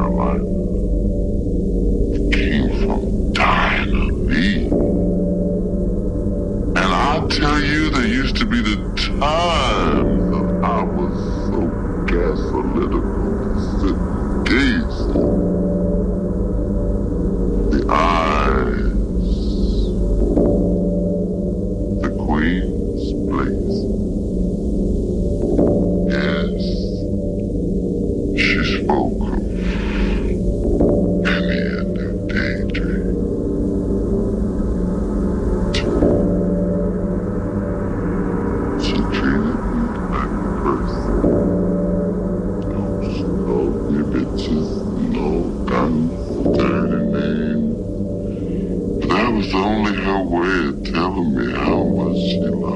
Carolina. Came from Diana Lee. And I'll tell you, there used to be the times that I was so gasolytical to sit and gaze at the eyes, the Queen's place. Yes, she spoke of Penny and her daydream. She treated me like a person. She called me bitches and all kinds of dirty names. But that was only her way of telling me how